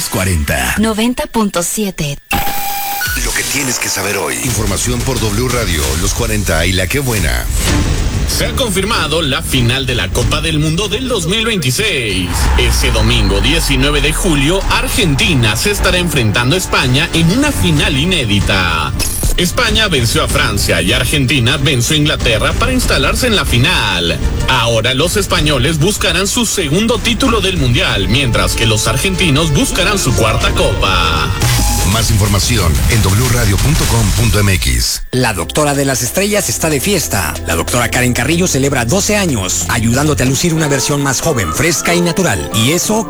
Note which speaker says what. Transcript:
Speaker 1: Los 40.
Speaker 2: 90.7.
Speaker 1: Lo que tienes que saber hoy. Información por W Radio, Los 40 y La Qué Buena.
Speaker 3: Se ha confirmado la final de la Copa del Mundo del 2026. Ese domingo 19 de julio, Argentina se estará enfrentando a España en una final inédita. España venció a Francia y Argentina venció a Inglaterra para instalarse en la final. Ahora los españoles buscarán su segundo título del Mundial, mientras que los argentinos buscarán su cuarta copa.
Speaker 1: Más información en wradio.com.mx.
Speaker 4: La doctora de las estrellas está de fiesta. La doctora Karen Carrillo celebra 12 años, ayudándote a lucir una versión más joven, fresca y natural. Y eso